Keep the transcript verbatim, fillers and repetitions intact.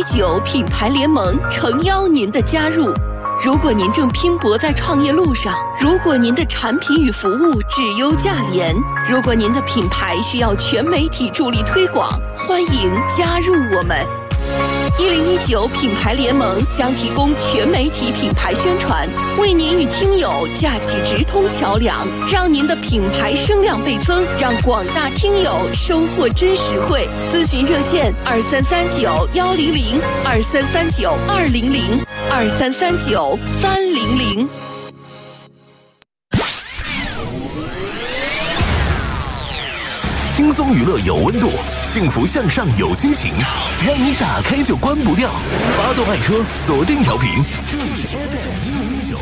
一九品牌联盟诚邀您的加入。如果您正拼搏在创业路上，如果您的产品与服务质优价廉，如果您的品牌需要全媒体助力推广，欢迎加入我们。一零一九品牌联盟将提供全媒体品牌宣传，为您与听友架起直通桥梁，让您的品牌声量倍增，让广大听友收获真实惠。咨询热线二三三九幺零零二三三九二零零二三三九三零零。 轻松娱乐有温度，幸福向上有激情，让你打开就关不掉。发动爱车，锁定调频，这里是 F M 一零一九。